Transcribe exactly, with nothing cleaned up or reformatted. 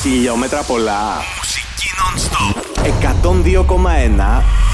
Χιλιόμετρα πολλά. Μουσική non-stop. εκατόν δύο κόμμα ένα